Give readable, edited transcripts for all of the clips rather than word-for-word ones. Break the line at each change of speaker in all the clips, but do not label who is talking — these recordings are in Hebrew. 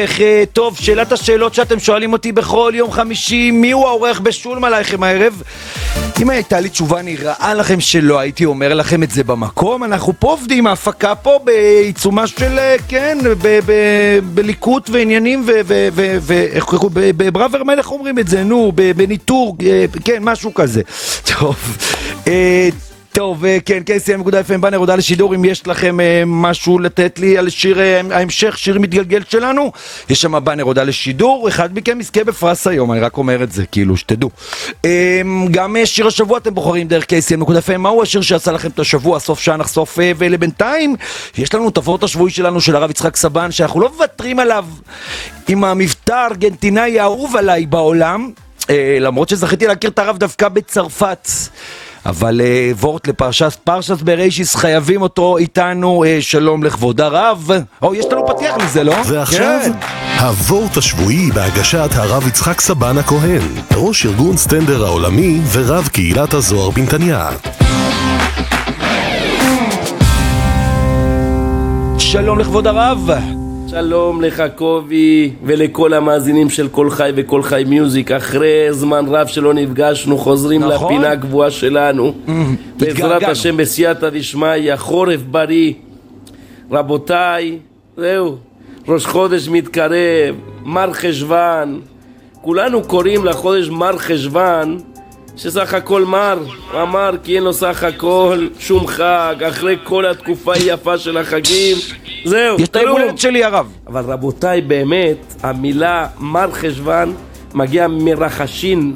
טוב, שאלת השאלות שאתם שואלים אותי בכל יום חמישי, מי הוא העורך בשולם עלייכם הערב? אם הייתה לי תשובה נראה לכם שלא הייתי אומר לכם את זה במקום. אנחנו פה עובדים, ההפקה פה בעיצומה של, כן, בליקוט ועניינים בברוורמן, איך אומרים את זה? נו, בניטור, כן, משהו כזה. טוב, כן, KCM.FM, בנר, הודעה לשידור. אם יש לכם משהו לתת לי על שיר ההמשך, שיר מתגלגל שלנו, יש שם בנר, הודעה לשידור. אחד מכם יזכה בפרס היום, אני רק אומר את זה, כאילו, שתדעו. גם שיר השבוע אתם בוחרים דרך KCM.FM. מהו השיר שעשה לכם את השבוע? סוף שעה נחשוף, ולבינתיים יש לנו את הוורט השבועי שלנו של הרב יצחק סבן, שאנחנו לא מוותרים עליו עם המבטא הארגנטינאי האהוב עליי בעולם, למרות שזכיתי להכיר את הרב דווקא בצרפת. אבל וורט פרשת בראשיס, חייבים אותו איתנו. שלום לכבוד הרב. יש לנו פתיח לזה, לא?
ועכשיו, כן. הוורט השבועי בהגשת הרב יצחק סבן הכהן, ראש ארגון סטנדר העולמי ורב קהילת הזוהר בנתניה.
שלום לכבוד הרב.
שלום לך קובי ולכל המאזינים של כל חי וכל חי מיוזיק. אחרי זמן רב שלא נפגשנו, חוזרים נכון? לפינה הקבועה שלנו. בעזרת השם בסייעתא דשמיא, חורף בריא. רבותיי, זהו, ראש חודש מתקרב, מר חשוון. כולנו קוראים לחודש מר חשוון, שסך הכל מר, אמר כי אין לו סך הכל שום חג, אחרי כל התקופה היפה של החגים. זהו,
יש את ההולדת שלי הרב.
אבל רבותיי, באמת המילה מר חשוון מגיעה מרחשין,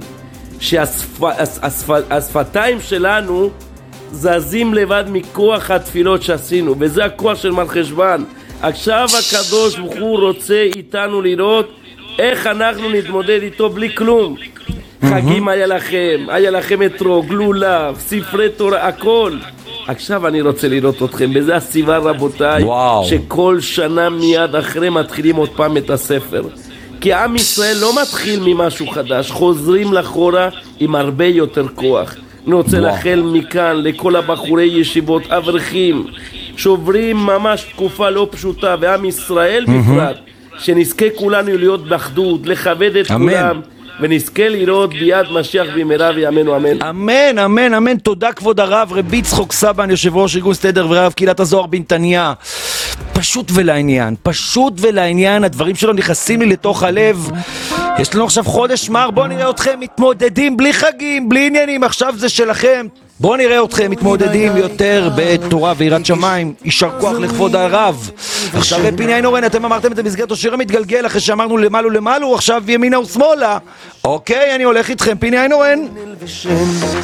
שהשפתיים שלנו זזים לבד מכוח התפילות שעשינו, וזה הכוח של מר חשוון. עכשיו הקדוש ברוך הוא רוצה איתנו לראות איך אנחנו נתמודד איתו בלי כלום. חגים היה לכם אתרוג, לולב, ספרי תורה, הכל. עכשיו אני רוצה לראות אתכם, וזה הסיבה רבותיי, שכל שנה מיד אחרי מתחילים עוד פעם את הספר. כי עם ישראל לא מתחיל ממשהו חדש, חוזרים לחורה עם הרבה יותר כוח. אני רוצה לאחל מכאן לכל הבחורי ישיבות, אברכים, שעוברים ממש תקופה לא פשוטה, ועם ישראל בפרט, שנזכה כולנו להיות באחדות, לכבד את כולם, ונזכה לראות ביד משיח במהרה וימינו אמן.
אמן, אמן, אמן. תודה כבוד הרב רבי יצחק סבן, יושב ראש ארגון סטנדר ורב קהילת הזוהר בנתניה. פשוט ולעניין, פשוט ולעניין, הדברים שלו נכנסים לי לתוך הלב. יש לנו עכשיו חודש מר, בואו נראה אתכם מתמודדים בלי חגים, בלי עניינים, עכשיו זה שלכם. בואו נראה אתכם מתמודדים יותר בתורה ויראת שמיים. יישר כוח לכבוד הרב. עכשיו פיני איינורן, אתם אמרתם את המסגרת השיר המתגלגל, אחרי שאמרנו למעלו למעלו, עכשיו ימינה ושמאלה. אוקיי, אני הולך איתכם, פיני איינורן.